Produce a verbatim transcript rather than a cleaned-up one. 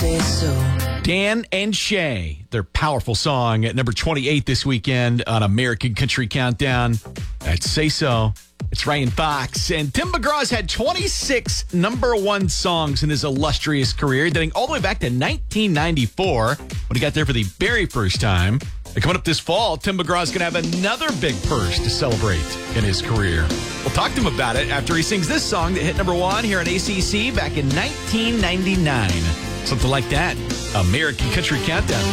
say so. Dan and Shay, their powerful song at number twenty-eight this weekend on American Country Countdown. That's Say So. It's Ryan Fox. And Tim McGraw's had twenty-six number one songs in his illustrious career, dating all the way back to nineteen ninety-four when he got there for the very first time. And coming up this fall, Tim McGraw's going to have another big first to celebrate in his career. We'll talk to him about it after he sings this song that hit number one here on A C C back in nineteen ninety-nine. Something like that. American Country Countdown.